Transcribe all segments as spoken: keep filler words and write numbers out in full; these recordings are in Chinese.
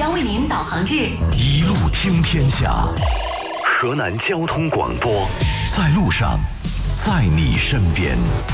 将为您导航至一路听天下，河南交通广播，在路上，在你身边。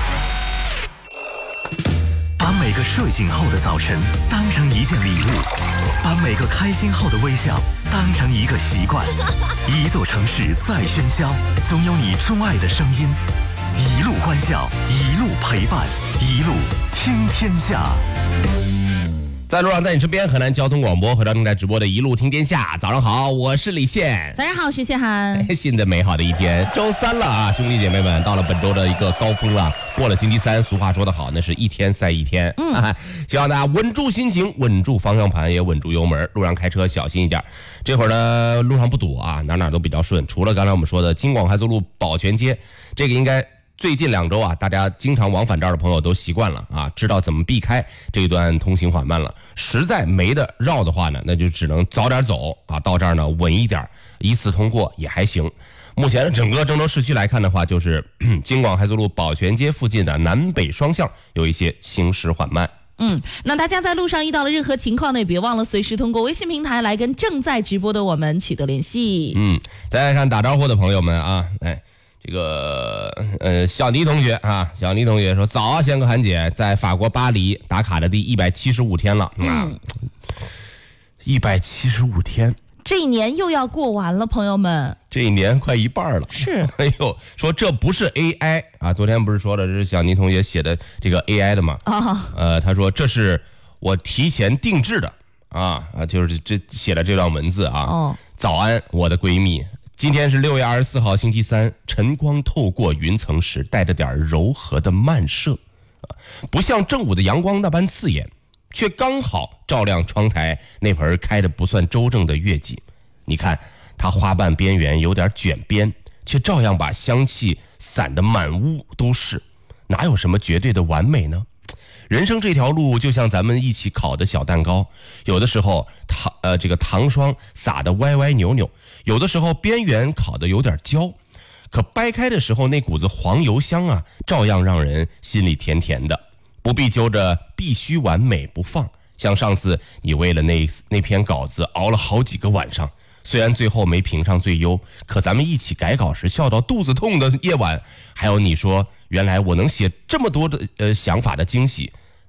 把每个睡醒后的早晨当成一件礼物，把每个开心后的微笑当成一个习惯。一座城市再喧嚣，总有你钟爱的声音。一路欢笑，一路陪伴，一路听天下。 在路上，在你身边，河南交通广播，回到正在直播的一路听天下。早上好，我是李现。 早上好，我是谢涵。 新的美好的一天，周三了啊，兄弟姐妹们，到了本周的一个高峰了。过了星期三，俗话说得好，那是一天赛一天。嗯、啊，希望大家稳住心情，稳住方向盘，也稳住油门。路上开车小心一点。这会儿呢，路上不堵啊，哪哪都比较顺。除了刚才我们说的京广快速路保全街，这个应该。最近两周啊，大家经常往返这儿的朋友都习惯了啊，知道怎么避开这一段通行缓慢了。实在没得绕的话呢，那就只能早点走啊，到这儿呢稳一点，依次通过也还行。目前整个郑州市区来看的话，就是京广快速路保全街附近的南北双向有一些行驶缓慢。 嗯，那大家在路上遇到了任何情况呢，也别忘了随时通过微信平台来跟正在直播的我们取得联系。 嗯，再来看打招呼的朋友们啊，哎。这个呃，小倪同学啊，小倪同学说早啊，仙哥韩姐，在法国巴黎打卡的第一百七十五天了啊，一百七十五天， 这一年又要过完了，朋友们， 这一年快一半了。 是， 哎呦，说这不是 A I 啊，昨天不是说了，这是小倪同学写的这个 A I 的嘛？啊、哦，呃，他说这是我提前定制的啊啊，就是这写了这段文字啊。哦，早安，我的闺蜜。今天是六月二十四号星期三，晨光透过云层时带着点柔和的漫射，不像正午的阳光那般刺眼，却刚好照亮窗台那盆开得不算周正的月季。你看它花瓣边缘有点卷边，却照样把香气散得满屋都是，哪有什么绝对的完美呢？人生这条路就像咱们一起烤的小蛋糕，有的时候糖呃这个糖霜撒得歪歪扭扭，有的时候边缘烤得有点焦，可掰开的时候那股子黄油香啊，照样让人心里甜甜的。不必揪着必须完美不放，像上次你为了那那篇稿子熬了好几个晚上，虽然最后没评上最优，可咱们一起改稿时笑到肚子痛的夜晚，还有你说原来我能写这么多的呃想法的惊喜，